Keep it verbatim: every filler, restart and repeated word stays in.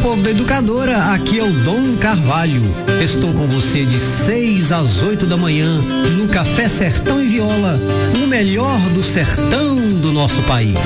povo da Educadora, aqui é o Dom Carvalho. Estou com você de seis às oito da manhã no Café Sertão e Viola, o melhor do sertão do nosso país.